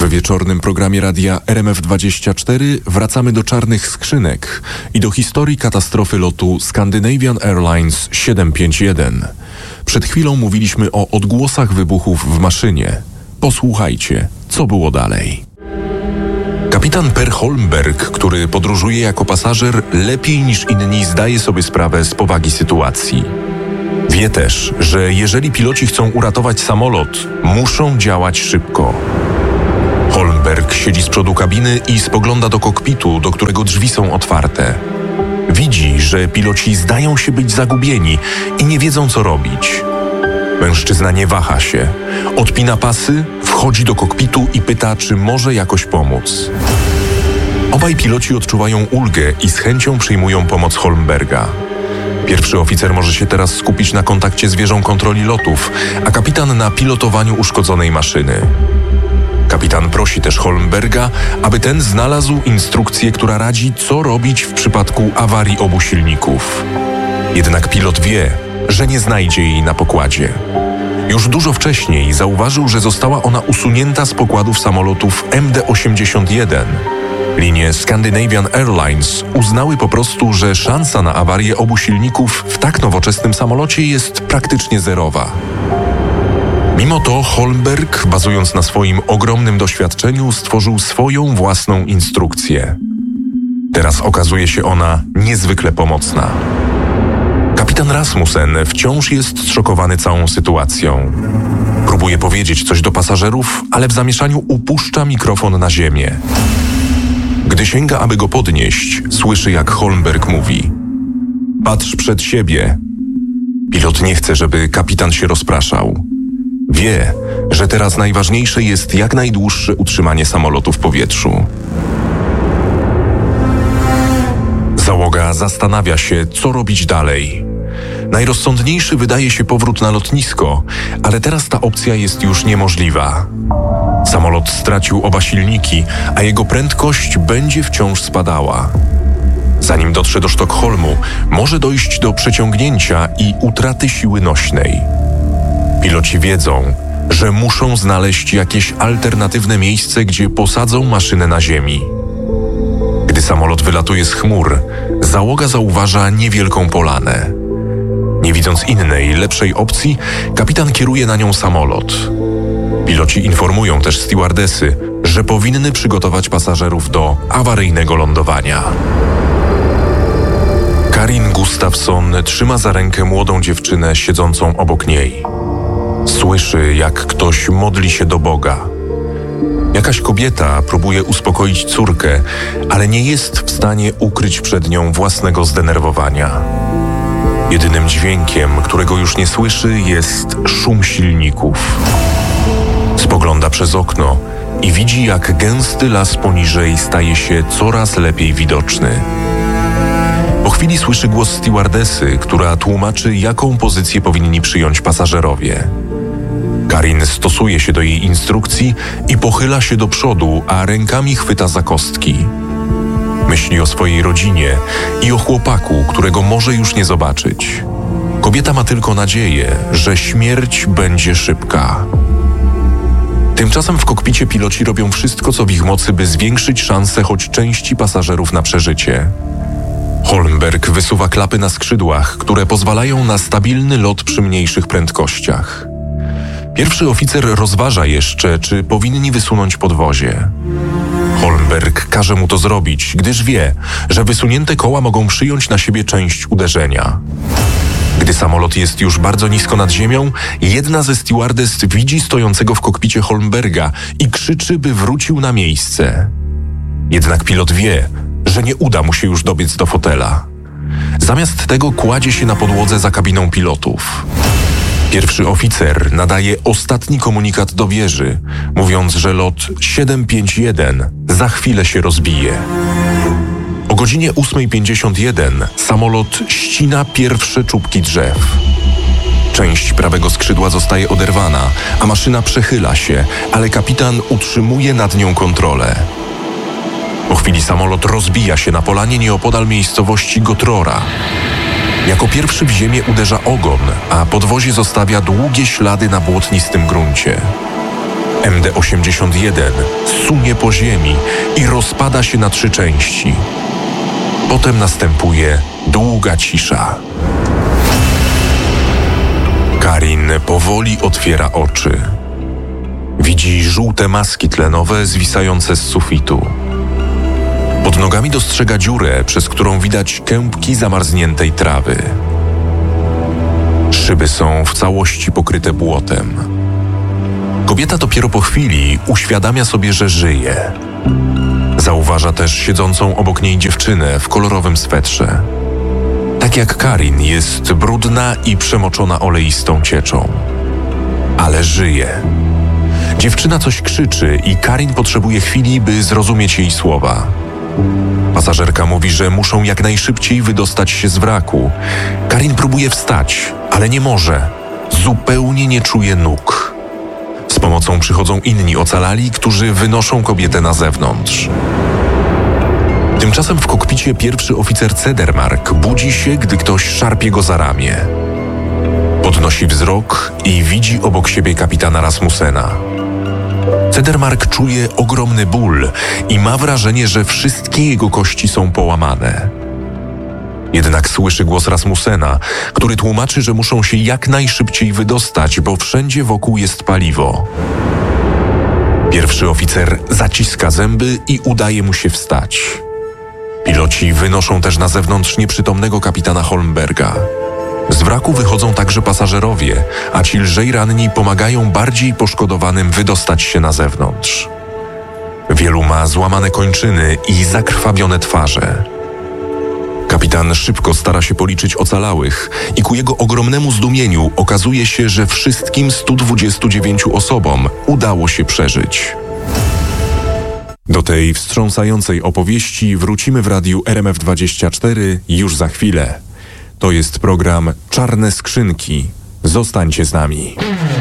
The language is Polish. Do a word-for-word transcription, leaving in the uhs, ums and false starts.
W wieczornym programie radia R M F dwadzieścia cztery wracamy do czarnych skrzynek i do historii katastrofy lotu Scandinavian Airlines siedem pięć jeden. Przed chwilą mówiliśmy o odgłosach wybuchów w maszynie. Posłuchajcie, co było dalej. Kapitan Per Holmberg, który podróżuje jako pasażer, lepiej niż inni zdaje sobie sprawę z powagi sytuacji. Wie też, że jeżeli piloci chcą uratować samolot, muszą działać szybko. Holmberg siedzi z przodu kabiny i spogląda do kokpitu, do którego drzwi są otwarte. Widzi, że piloci zdają się być zagubieni i nie wiedzą, co robić. Mężczyzna nie waha się. Odpina pasy, wchodzi do kokpitu i pyta, czy może jakoś pomóc. Obaj piloci odczuwają ulgę i z chęcią przyjmują pomoc Holmberga. Pierwszy oficer może się teraz skupić na kontakcie z wieżą kontroli lotów, a kapitan na pilotowaniu uszkodzonej maszyny. Kapitan prosi też Holmberga, aby ten znalazł instrukcję, która radzi, co robić w przypadku awarii obu silników. Jednak pilot wie, że nie znajdzie jej na pokładzie. Już dużo wcześniej zauważył, że została ona usunięta z pokładów samolotów M D osiemdziesiąt jeden. Linie Scandinavian Airlines uznały po prostu, że szansa na awarię obu silników w tak nowoczesnym samolocie jest praktycznie zerowa. Mimo to Holmberg, bazując na swoim ogromnym doświadczeniu, stworzył swoją własną instrukcję. Teraz okazuje się ona niezwykle pomocna. Kapitan Rasmussen wciąż jest zszokowany całą sytuacją. Próbuje powiedzieć coś do pasażerów, ale w zamieszaniu upuszcza mikrofon na ziemię. Gdy sięga, aby go podnieść, słyszy, jak Holmberg mówi: „Patrz przed siebie”. Pilot nie chce, żeby kapitan się rozpraszał. Wie, że teraz najważniejsze jest jak najdłuższe utrzymanie samolotu w powietrzu. Załoga zastanawia się, co robić dalej. Najrozsądniejszy wydaje się powrót na lotnisko, ale teraz ta opcja jest już niemożliwa. Samolot stracił oba silniki, a jego prędkość będzie wciąż spadała. Zanim dotrze do Sztokholmu, może dojść do przeciągnięcia i utraty siły nośnej. Piloci wiedzą, że muszą znaleźć jakieś alternatywne miejsce, gdzie posadzą maszynę na ziemi. Gdy samolot wylatuje z chmur, załoga zauważa niewielką polanę. Nie widząc innej, lepszej opcji, kapitan kieruje na nią samolot. Piloci informują też stewardesy, że powinny przygotować pasażerów do awaryjnego lądowania. Karin Gustafsson trzyma za rękę młodą dziewczynę siedzącą obok niej. Słyszy, jak ktoś modli się do Boga. Jakaś kobieta próbuje uspokoić córkę, ale nie jest w stanie ukryć przed nią własnego zdenerwowania. Jedynym dźwiękiem, którego już nie słyszy, jest szum silników. Spogląda przez okno i widzi, jak gęsty las poniżej staje się coraz lepiej widoczny. Po chwili słyszy głos stewardesy, która tłumaczy, jaką pozycję powinni przyjąć pasażerowie. Karin stosuje się do jej instrukcji i pochyla się do przodu, a rękami chwyta za kostki. Myśli o swojej rodzinie i o chłopaku, którego może już nie zobaczyć. Kobieta ma tylko nadzieję, że śmierć będzie szybka. Tymczasem w kokpicie piloci robią wszystko, co w ich mocy, by zwiększyć szanse choć części pasażerów na przeżycie. Holmberg wysuwa klapy na skrzydłach, które pozwalają na stabilny lot przy mniejszych prędkościach. Pierwszy oficer rozważa jeszcze, czy powinni wysunąć podwozie. Holmberg każe mu to zrobić, gdyż wie, że wysunięte koła mogą przyjąć na siebie część uderzenia. Gdy samolot jest już bardzo nisko nad ziemią, jedna ze stewardes widzi stojącego w kokpicie Holmberga i krzyczy, by wrócił na miejsce. Jednak pilot wie, że nie uda mu się już dobiec do fotela. Zamiast tego kładzie się na podłodze za kabiną pilotów. Pierwszy oficer nadaje ostatni komunikat do wieży, mówiąc, że lot siedem pięć jeden za chwilę się rozbije. O godzinie ósma pięćdziesiąt jeden samolot ścina pierwsze czubki drzew. Część prawego skrzydła zostaje oderwana, a maszyna przechyla się, ale kapitan utrzymuje nad nią kontrolę. Po chwili samolot rozbija się na polanie nieopodal miejscowości Gotrora. Jako pierwszy w ziemię uderza ogon, a podwozie zostawia długie ślady na błotnistym gruncie. M D osiemdziesiąt jeden sunie po ziemi i rozpada się na trzy części. Potem następuje długa cisza. Karin powoli otwiera oczy. Widzi żółte maski tlenowe zwisające z sufitu. Pod nogami dostrzega dziurę, przez którą widać kępki zamarzniętej trawy. Szyby są w całości pokryte błotem. Kobieta dopiero po chwili uświadamia sobie, że żyje. Zauważa też siedzącą obok niej dziewczynę w kolorowym swetrze. Tak jak Karin, jest brudna i przemoczona oleistą cieczą. Ale żyje. Dziewczyna coś krzyczy i Karin potrzebuje chwili, by zrozumieć jej słowa. Pasażerka mówi, że muszą jak najszybciej wydostać się z wraku. Karin próbuje wstać, ale nie może. Zupełnie nie czuje nóg. Z pomocą przychodzą inni ocalali, którzy wynoszą kobietę na zewnątrz. Tymczasem w kokpicie pierwszy oficer Cedermark budzi się, gdy ktoś szarpie go za ramię. Podnosi wzrok i widzi obok siebie kapitana Rasmussena. Cedermark czuje ogromny ból i ma wrażenie, że wszystkie jego kości są połamane. Jednak słyszy głos Rasmussena, który tłumaczy, że muszą się jak najszybciej wydostać, bo wszędzie wokół jest paliwo. Pierwszy oficer zaciska zęby i udaje mu się wstać. Piloci wynoszą też na zewnątrz nieprzytomnego kapitana Holmberga. Z wraku wychodzą także pasażerowie, a ci lżej ranni pomagają bardziej poszkodowanym wydostać się na zewnątrz. Wielu ma złamane kończyny i zakrwawione twarze. Kapitan szybko stara się policzyć ocalałych i ku jego ogromnemu zdumieniu okazuje się, że wszystkim stu dwudziestu dziewięciu osobom udało się przeżyć. Do tej wstrząsającej opowieści wrócimy w radiu R M F dwadzieścia cztery już za chwilę. To jest program Czarne Skrzynki. Zostańcie z nami.